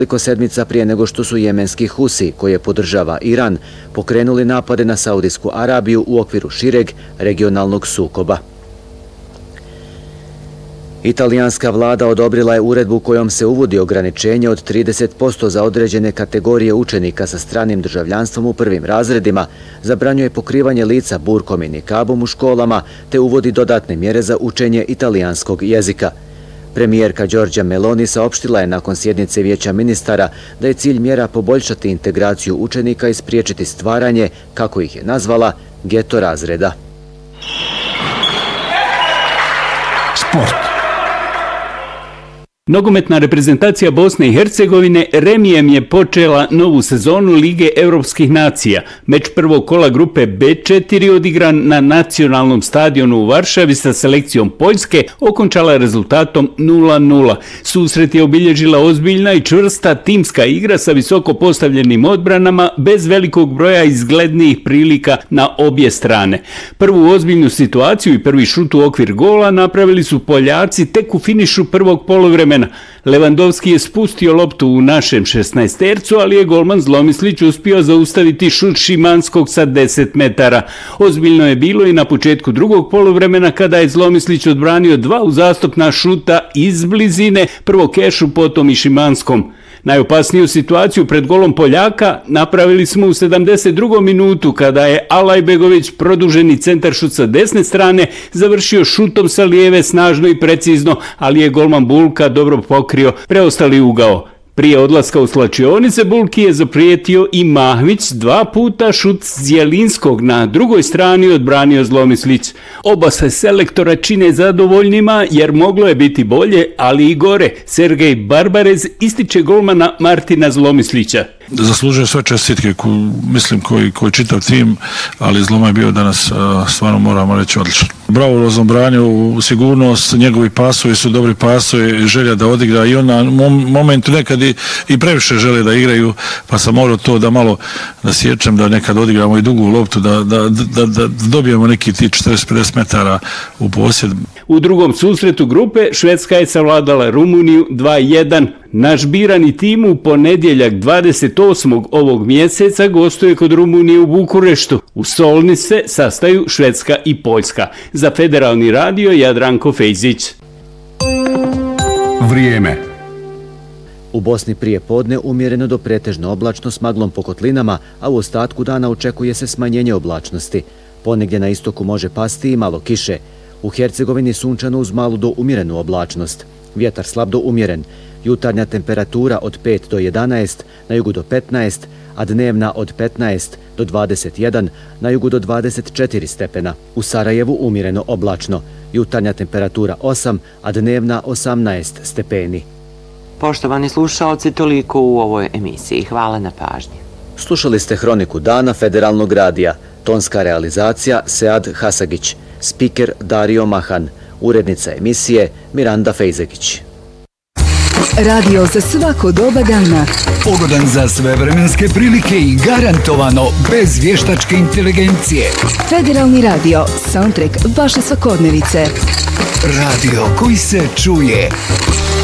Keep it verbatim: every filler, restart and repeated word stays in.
Nekoliko sedmica prije nego što su jemenski Husi, koje podržava Iran, pokrenuli napade na Saudijsku Arabiju u okviru šireg regionalnog sukoba. Italijanska vlada odobrila je uredbu kojom se uvodi ograničenje od trideset posto za određene kategorije učenika sa stranim državljanstvom u prvim razredima, zabranjuje pokrivanje lica burkom i nikabom u školama, te uvodi dodatne mjere za učenje italijanskog jezika. Premijerka Giorgia Meloni saopštila je nakon sjednice Vijeća ministara da je cilj mjera poboljšati integraciju učenika i spriječiti stvaranje, kako ih je nazvala, geto razreda. Sport. Nogometna reprezentacija Bosne i Hercegovine remijem je počela novu sezonu Lige Europskih nacija. Meč prvog kola grupe be četiri odigran na nacionalnom stadionu u Varšavi sa selekcijom Poljske okončala rezultatom nula nula. Susret je obilježila ozbiljna i čvrsta timska igra sa visoko postavljenim odbranama bez velikog broja izglednijih prilika na obje strane. Prvu ozbiljnu situaciju i prvi šut u okvir gola napravili su Poljaci tek u finišu prvog poluvremena. Lewandowski je spustio loptu u našem šesnaestercu, ali je golman Zlomislić uspio zaustaviti šut Šimanskog sa deset metara. Ozbiljno je bilo i na početku drugog poluvremena kada je Zlomislić odbranio dva uzastopna šuta iz blizine, prvo Kešu, potom i Šimanskom. Najopasniju situaciju pred golom Poljaka napravili smo u sedamdeset drugom minutu kada je Alajbegović produženi centaršut sa desne strane završio šutom sa lijeve snažno i precizno, ali je golman Bulka dobro pokrio preostali ugao. Prije odlaska u slačionice Bulki je zaprijetio i Mahvić, dva puta šut Zjelinskog na drugoj strani odbranio Zlomislić. Oba se selektora čine zadovoljnima jer moglo je biti bolje, ali i gore. Sergej Barbarez ističe golmana Martina Zlomislića. Zaslužuje sve čestitke, ko, mislim, koji, koji čitav tim, ali Zloma je bio danas, stvarno moramo reći, odličan. Bravo u razobranju, sigurnost, njegovi pasovi su dobri pasovi, želja da odigra i on na momentu nekad i, i previše žele da igraju, pa sam morao to da malo nasječem, da nekad odigramo i dugu loptu, da, da, da, da dobijemo neki ti četrdeset do pedeset metara u posjed. U drugom susretu grupe Švedska je savladala Rumuniju dva jedan. Naš birani tim u ponedjeljak dvadeset osmog ovog mjeseca gostuje kod Rumunije u Bukureštu. U Solni se sastaju Švedska i Poljska. Za Federalni radio Jadranko Fejzić. Vrijeme. U Bosni prije podne umjereno do pretežno oblačno s maglom po kotlinama, a u ostatku dana očekuje se smanjenje oblačnosti. Ponegdje na istoku može pasti i malo kiše. U Hercegovini sunčano uz malu do umjerenu oblačnost. Vjetar slab do umjeren. Jutarnja temperatura od pet do jedanaest, na jugu do petnaest, a dnevna od petnaest do dvadeset jedan, na jugu do dvadeset četiri stepena. U Sarajevu umjereno oblačno. Jutarnja temperatura osam, a dnevna osamnaest stepeni. Poštovani slušaoci, toliko u ovoj emisiji. Hvala na pažnji. Slušali ste Hroniku dana Federalnog radija. Tonska realizacija Sead Hasagić. Spiker Dario Mahan. Urednica emisije Miranda Fejzekić. Radio za svako doba dana. Pogodan za sve vremenske prilike i garantovano bez vještačke inteligencije. Federalni radio, soundtrack vaše svakodnevice. Radio koji se čuje.